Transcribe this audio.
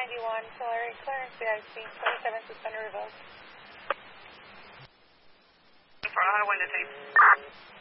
91, Hillary, clearance VIC, 27 suspended revoked. For auto window tape.